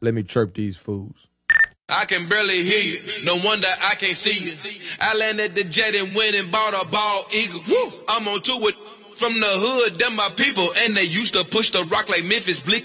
Let me chirp these fools. I can barely hear you. No wonder I can't see you. I landed the jet and went and bought a bald eagle. Woo! I'm on tour with from the hood, them my people, and they used to push the rock like Memphis Bleak.